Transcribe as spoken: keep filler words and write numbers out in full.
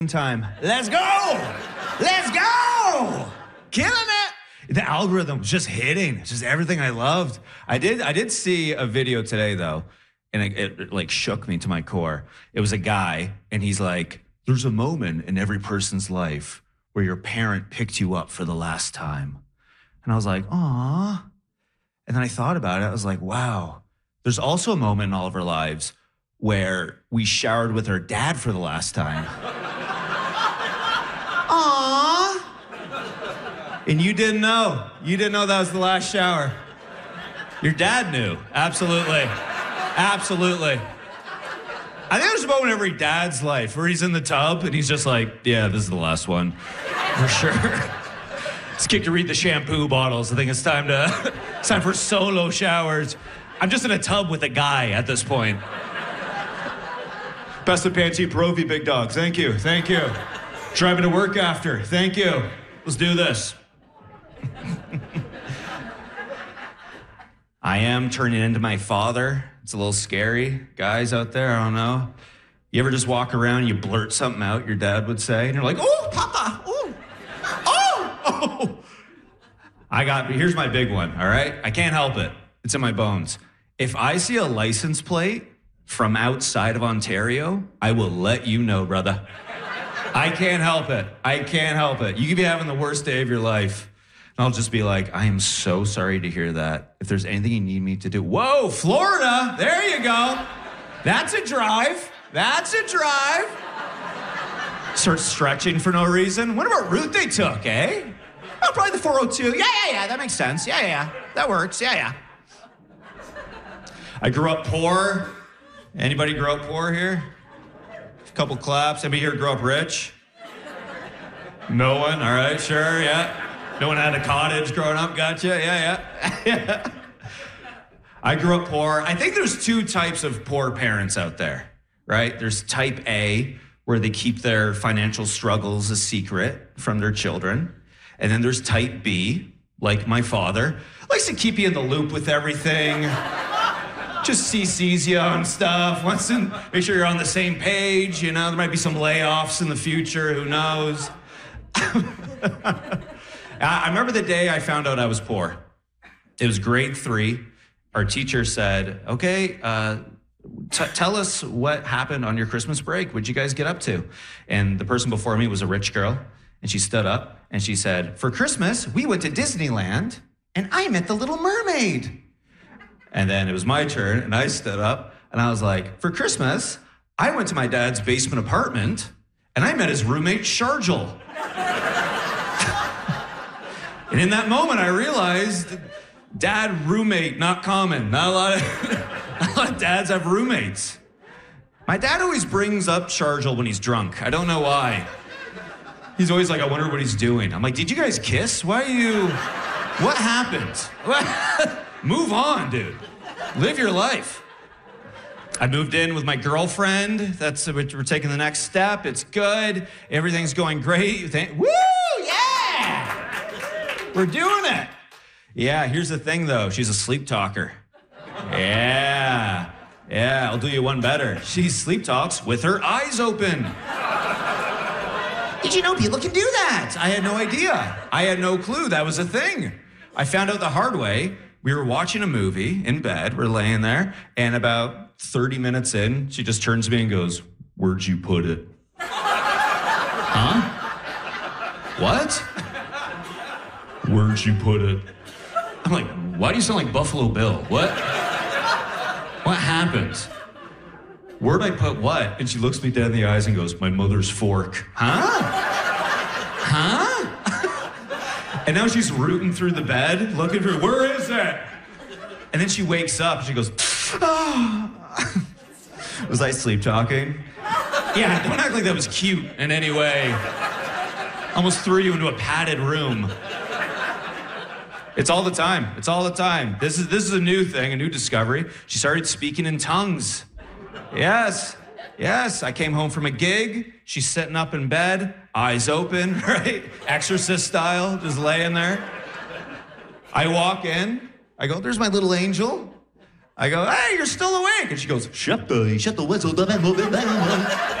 time. Let's go! Let's go! Killing it! The algorithm was just hitting. It's just everything I loved. I did I did see a video today, though, and it, it, it like shook me to my core. It was a guy, and he's like, there's a moment in every person's life where your parent picked you up for the last time. And I was like, aw. And then I thought about it. I was like, wow. There's also a moment in all of our lives where we showered with our dad for the last time. Aww. And you didn't know. You didn't know that was the last shower. Your dad knew. Absolutely. Absolutely. I think there's a moment in every dad's life where he's in the tub and he's just like, yeah, this is the last one. For sure. It's kicked to read the shampoo bottles. I think it's time to, it's time for solo showers. I'm just in a tub with a guy at this point. Best of Panty Provi, big dogs. Thank you, thank you. Driving to work after, thank you. Let's do this. I am turning into my father. It's a little scary. Guys out there, I don't know. You ever just walk around, you blurt something out, your dad would say, and you're like, oh, Papa, oh, oh, oh. I got, here's my big one, all right? I can't help it. It's in my bones. If I see a license plate from outside of Ontario, I will let you know, brother. I can't help it. I can't help it. You could be having the worst day of your life. And I'll just be like, I am so sorry to hear that. If there's anything you need me to do. Whoa, Florida, there you go. That's a drive. That's a drive. Start stretching for no reason. What about route they took, eh? Oh, probably the four oh two. Yeah, yeah, yeah, that makes sense. Yeah, yeah, yeah. That works, yeah, yeah. I grew up poor. Anybody grow up poor here? A couple claps. Anybody here grow up rich? No one? All right, sure, yeah. No one had a cottage growing up, gotcha, yeah, yeah. yeah. I grew up poor. I think there's two types of poor parents out there, right? There's type A, where they keep their financial struggles a secret from their children. And then there's type B, like my father, likes to keep you in the loop with everything. Just C Cs you on stuff, wants to make sure you're on the same page, you know, there might be some layoffs in the future, who knows? I remember the day I found out I was poor. It was grade three. Our teacher said, okay, uh, t- tell us what happened on your Christmas break. What'd you guys get up to? And the person before me was a rich girl, and she stood up and she said, for Christmas, we went to Disneyland, and I met the Little Mermaid. And then it was my turn, and I stood up, and I was like, for Christmas, I went to my dad's basement apartment, and I met his roommate, Sharjel. And in that moment, I realized, dad, roommate, not common. Not a lot of, not a lot of dads have roommates. My dad always brings up Sharjel when he's drunk. I don't know why. He's always like, I wonder what he's doing. I'm like, did you guys kiss? Why are you, what happened? What? Move on, dude. Live your life. I moved in with my girlfriend. That's, we're taking the next step. It's good. Everything's going great. Woo, yeah! We're doing it. Yeah, here's the thing, though. She's a sleep talker. Yeah. Yeah, I'll do you one better. She sleep talks with her eyes open. Did you know people can do that? I had no idea. I had no clue that was a thing. I found out the hard way. We were watching a movie in bed, we're laying there, and about thirty minutes in, she just turns to me and goes, where'd you put it? Huh? What? Where'd you put it? I'm like, why do you sound like Buffalo Bill? What? What happened? Where'd I put what? And she looks me dead in the eyes and goes, my mother's fork. Huh? Huh? And now she's rooting through the bed, looking for, where is it? And then she wakes up and she goes, oh. Was I sleep talking? Yeah, don't act like that was cute in any way. Almost threw you into a padded room. It's all the time. It's all the time. This is this is a new thing, a new discovery. She started speaking in tongues. Yes. Yes, I came home from a gig. She's sitting up in bed, eyes open, right? Exorcist style, just laying there. I walk in. I go, there's my little angel. I go, hey, you're still awake. And she goes, shut the, shut the whistle.